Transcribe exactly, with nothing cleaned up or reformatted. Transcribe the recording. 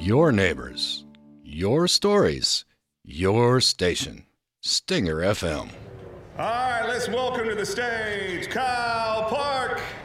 Your neighbors, your stories, your station. Stinger F M. All right, let's welcome to the stage Kyle Park.